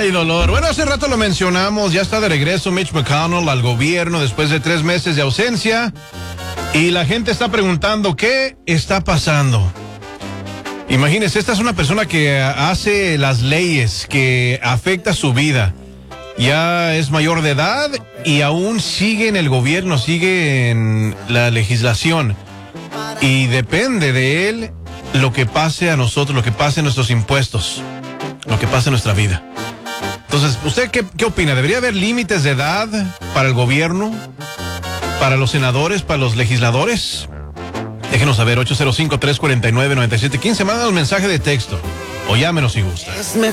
Ay, dolor. Bueno, hace rato lo mencionamos, ya está de regreso Mitch McConnell al gobierno después de 3 meses de ausencia. Y la gente está preguntando, ¿qué está pasando? Imagínense, esta es una persona que hace las leyes, que afecta su vida. Ya es mayor de edad y aún sigue en el gobierno, sigue en la legislación. Y depende de él lo que pase a nosotros, lo que pase en nuestros impuestos, lo que pase en nuestra vida. Entonces, ¿usted qué opina? ¿Debería haber límites de edad para el gobierno, para los senadores, para los legisladores? Déjenos saber, 805-349-9715. Manda un mensaje de texto o llámenos si gusta.